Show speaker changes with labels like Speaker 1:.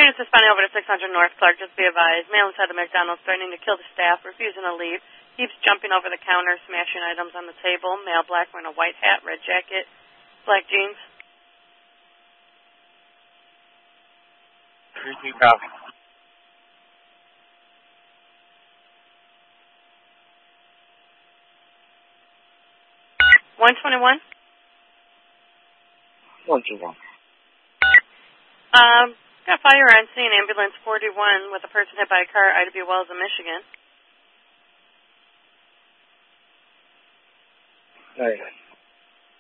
Speaker 1: Units responding over to 600 North Clark, just be advised. Male inside the McDonald's threatening to kill the staff, refusing to leave. Keeps jumping over the counter, smashing items on the table. Male black wearing a white hat, red jacket, black jeans.
Speaker 2: 3-2 copy.
Speaker 1: 121?
Speaker 2: 121.
Speaker 1: Got fire on scene, ambulance 41 with a person hit by a car, Ida Wells in Michigan.
Speaker 2: All right.